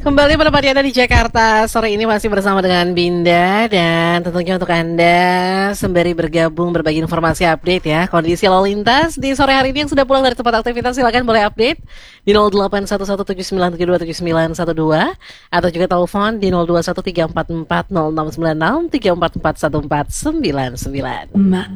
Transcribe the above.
Kembali berpati Anda di Jakarta. Sore ini masih bersama dengan Binda. Dan tentunya untuk Anda sembari bergabung berbagi informasi update ya kondisi lalu lintas di sore hari ini yang sudah pulang dari tempat aktivitas, silakan boleh update di 081179729912 atau juga telepon di 0213440696 3441499.